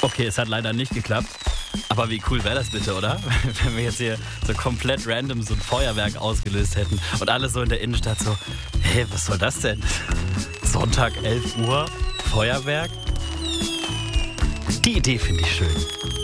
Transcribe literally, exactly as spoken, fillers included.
Okay, es hat leider nicht geklappt. Aber wie cool wäre das bitte, oder? Wenn wir jetzt hier so komplett random so ein Feuerwerk ausgelöst hätten und alle so in der Innenstadt so, hey, was soll das denn? Sonntag elf Uhr, Feuerwerk? Die Idee finde ich schön.